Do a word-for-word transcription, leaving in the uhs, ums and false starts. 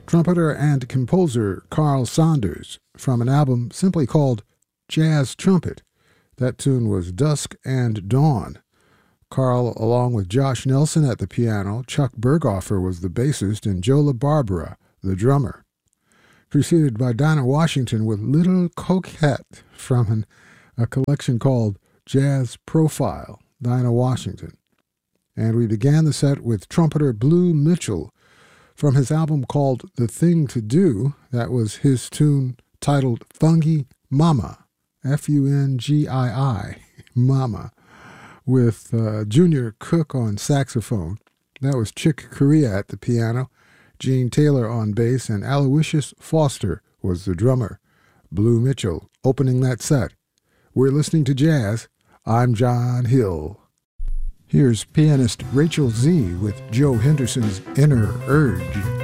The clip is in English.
trumpeter and composer Carl Saunders from an album simply called Jazz Trumpet. That tune was Dusk and Dawn. Carl, along with Josh Nelson at the piano, Chuck Berghofer was the bassist, and Joe LaBarbera, the drummer. Preceded by Dinah Washington with Little Coquette from an, a collection called Jazz Profile, Dinah Washington. And we began the set with trumpeter Blue Mitchell from his album called The Thing to Do. That was his tune titled Fungi Mama, F U N G I I, Mama, with uh, Junior Cook on saxophone. That was Chick Corea at the piano, Gene Taylor on bass, and Aloysius Foster was the drummer. Blue Mitchell opening that set. We're listening to jazz. I'm John Hill. Here's pianist Rachel Z with Joe Henderson's Inner Urge.